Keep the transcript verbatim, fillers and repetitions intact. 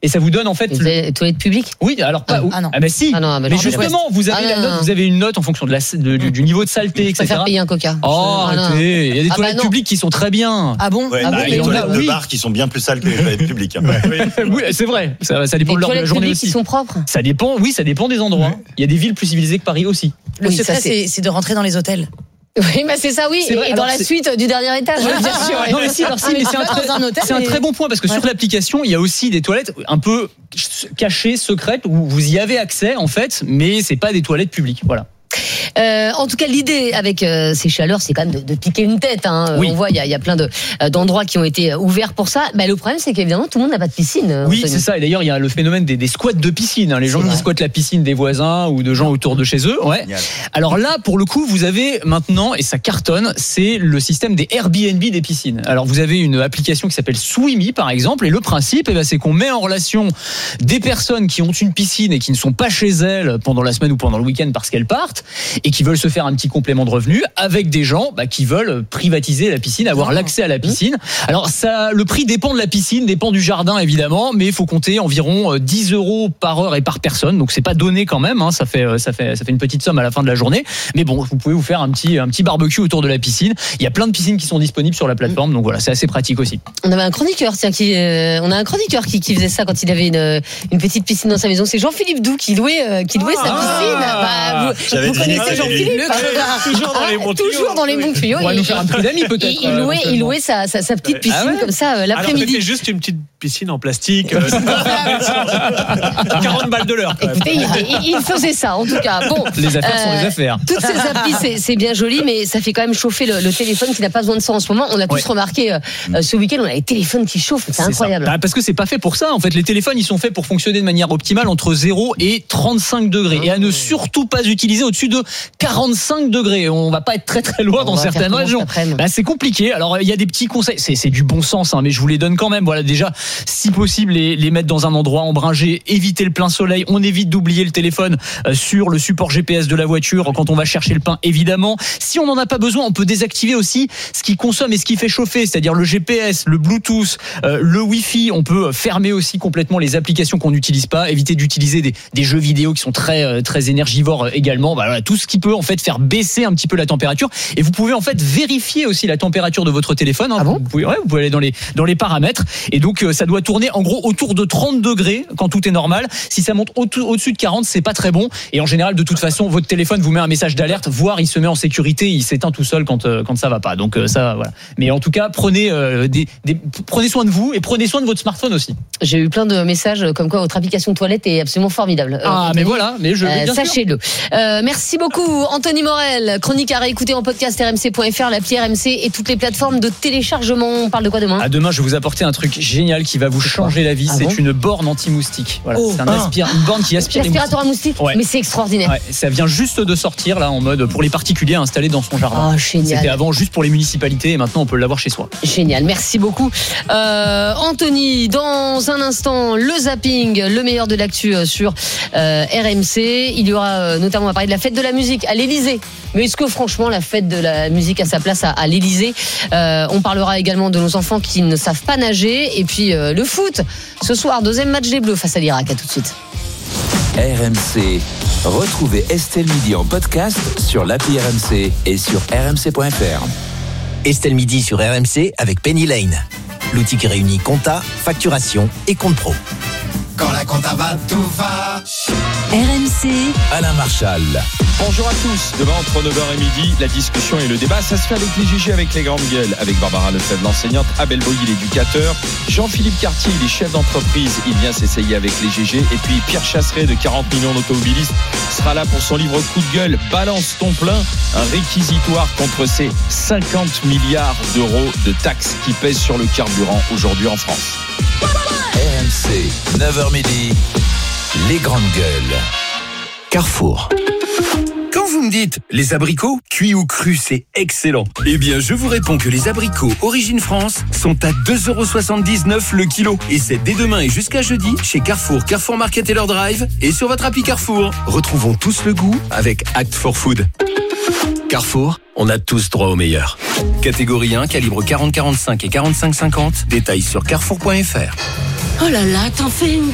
et ça vous donne en fait. Vous avez les toilettes publiques ? Oui, alors pas. Ah, ah non. Ah bah si. Ah non, bah mais non, justement, vous avez ah la non, note, non. vous avez une note en fonction de la, de, du, du niveau de saleté, Je et cetera. préfère payer un coca. Oh, Ah, non. arrêtez. Il y a des Ah, toilettes bah non. publiques qui sont très bien. Ah bon, Ouais, ah bah, bon les mais on toilettes a- de oui. bar qui sont bien plus sales que les toilettes publiques. Hein. Oui, c'est vrai. Ça, ça dépend Les de l'heure de la toilettes journée publiques aussi. qui sont propres. Ça dépend. Oui, ça dépend des endroits. Il y a des villes plus civilisées que Paris aussi. Le Oui, secret, ça, c'est- c'est c'est de rentrer dans les hôtels. Oui, bah c'est ça, oui. C'est vrai, Et alors dans la c'est- suite du dernier étage, bien sûr. Non mais si, alors si, Ah, mais mais tu c'est un, vas très, dans un hôtel c'est un et- très bon point parce que Ouais. sur l'application, il y a aussi des toilettes un peu cachées, secrètes où vous y avez accès en fait, mais c'est pas des toilettes publiques. Voilà. Euh, en tout cas, l'idée avec euh, ces chaleurs, c'est quand même de, de piquer une tête. Hein. Oui. On voit, il y a, il y a plein de, euh, d'endroits qui ont été ouverts pour ça. Bah, le problème, c'est qu'évidemment, tout le monde n'a pas de piscine. euh, Oui, Anthony. c'est ça. Et d'ailleurs, il y a le phénomène des, des squats de piscine. hein. Les gens C'est qui vrai. squattent la piscine des voisins ou de gens autour de chez eux. Ouais. Génial. Alors là, pour le coup, vous avez maintenant, et ça cartonne, c'est le système des Airbnb des piscines. Alors vous avez une application qui s'appelle Swimmy, par exemple, et le principe, eh ben, c'est qu'on met en relation des personnes qui ont une piscine et qui ne sont pas chez elles pendant la semaine ou pendant le week-end parce qu'elles partent et qui veulent se faire un petit complément de revenus avec des gens bah, qui veulent privatiser la piscine, avoir Ah. l'accès à la piscine. Alors ça, le prix dépend de la piscine, dépend du jardin évidemment, mais il faut compter environ dix euros par heure et par personne, donc c'est pas donné quand même. Hein, ça fait ça fait ça fait une petite somme à la fin de la journée, mais bon, vous pouvez vous faire un petit un petit barbecue autour de la piscine. Il y a plein de piscines qui sont disponibles sur la plateforme, donc voilà, c'est assez pratique aussi. On avait un chroniqueur, tiens, qui, euh, on a un chroniqueur qui, qui faisait ça quand il avait une, une petite piscine dans sa maison. C'est Jean-Philippe Doux qui louait, euh, qui louait sa piscine. Bah, vous J'avais vous deviné connaissez que c'était lui. Jean-Philippe Le Ah, Toujours dans les bons tuyaux. toujours dans les bons tuyaux. On va Et- nous faire un prix d'amis peut-être. Il, il louait, il louait sa, sa, sa petite piscine Ah ouais comme ça euh, Alors l'après-midi. c'était juste une petite piscine en plastique. euh, quarante balles de l'heure. quand même. Écoutez, il, il faisait ça en tout cas. Bon, Les affaires sont Euh, les affaires. toutes ces applis, c'est, c'est bien joli, mais ça fait quand même chauffer le, le téléphone qui n'a pas besoin de ça en ce moment. On a tous Ouais. remarqué euh, euh, ce week-end, on a les téléphones qui chauffent, c'est, C'est incroyable. ça. Bah, parce que c'est pas fait pour ça. En fait, les téléphones, ils sont faits pour fonctionner de manière optimale entre zéro et trente-cinq degrés. Et à ne surtout pas utiliser au-dessus de quarante-cinq degrés. On va pas être très très loin On dans va faire certaines comment régions. cet après-midi Bah, c'est compliqué. Alors, il y a des petits conseils. C'est, c'est du bon sens, hein, mais je vous les donne quand même. Voilà, déjà, si possible, les, les mettre dans un endroit ombragé, éviter le plein soleil. On évite d'oublier le téléphone euh, sur le support G P S de la voiture quand on va chercher le pain, évidemment. Si on n'en a pas besoin, on peut désactiver aussi ce qui consomme et ce qui fait chauffer, c'est-à-dire le G P S, le Bluetooth, euh, le Wi-Fi. On peut fermer aussi complètement les applications qu'on n'utilise pas, éviter d'utiliser des, des jeux vidéo qui sont très euh, très énergivores également. Bah, voilà, tout ce qui peut en fait faire baisser un petit peu la température. Et vous pouvez en fait vérifier aussi la température de votre téléphone. Hein. Ah bon vous pouvez, ouais, vous pouvez aller dans les dans les paramètres. Et donc euh, ça doit tourner en gros autour de trente degrés quand tout est normal. Si ça monte au- au-dessus de quarante, c'est pas très bon. Et en général, de toute façon, votre téléphone vous met un message d'alerte, voire il se met en sécurité, il s'éteint tout seul quand euh, quand ça va pas. Donc euh, ça, voilà. Mais en tout cas, prenez euh, des, des prenez soin de vous et prenez soin de votre smartphone aussi. J'ai eu plein de messages comme quoi votre application de toilette est absolument formidable. Ah, Euh, mais voilà, mais je Euh, bien sûr. sachez-le. Euh, merci beaucoup Anthony Morel, chronique à réécouter en podcast R M C point F R, l'appli R M C et toutes les plateformes de téléchargement. On parle de quoi demain? À demain, je vais vous apporter un truc génial qui va vous changer la vie. Ah c'est bon une borne anti-moustique. Voilà, Oh, c'est un ah. aspire, une borne qui aspire les L'aspirateur à moustiques. Ouais. Mais c'est extraordinaire. Ouais, ça vient juste de sortir là en mode pour les particuliers installés dans son jardin. Oh, C'était génial. avant juste pour les municipalités et maintenant on peut l'avoir chez soi. Génial, merci beaucoup. Euh, Anthony, dans un instant, le zapping, le meilleur de l'actu euh, sur euh, R M C. Il y aura euh, notamment, on va parler de la fête de la musique à l'Elysée. Mais est-ce que franchement la fête de la musique a sa place à, à l'Elysée? euh, On parlera également de nos enfants qui ne savent pas nager. Et puis euh, le foot, ce soir, deuxième match des Bleus face à l'Irak. À tout de suite. R M C. Retrouvez Estelle Midi en podcast sur l'appli R M C et sur r m c point f r. Estelle Midi sur R M C avec Penny Lane. L'outil qui réunit compta, facturation et compte pro. Quand la compta va, tout va. R M C, Alain Marchal. Bonjour à tous. Demain, entre neuf heures et midi, la discussion et le débat, ça se fait avec les G G, avec les grandes gueules, avec Barbara Lefebvre, l'enseignante, Abel Boilly, l'éducateur, Jean-Philippe Cartier, il est chef d'entreprise, il vient s'essayer avec les G G, et puis Pierre Chasseret, de quarante millions d'automobilistes, sera là pour son livre coup de gueule, Balance ton plein, un réquisitoire contre ces cinquante milliards d'euros de taxes qui pèsent sur le carburant aujourd'hui en France. R M C, neuf heures midi, les grandes gueules. Carrefour. Quand vous me dites les abricots, cuits ou crus, c'est excellent. Eh bien, je vous réponds que les abricots Origine France sont à deux euros soixante-dix-neuf le kilo. Et c'est dès demain et jusqu'à jeudi chez Carrefour, Carrefour Market et leur drive et sur votre appli Carrefour. Retrouvons tous le goût avec Act for Food. Carrefour, on a tous droit au meilleur. Catégorie un, calibre quarante quarante-cinq et quarante-cinq cinquante. Détails sur carrefour point f r. oh là là, t'en fais une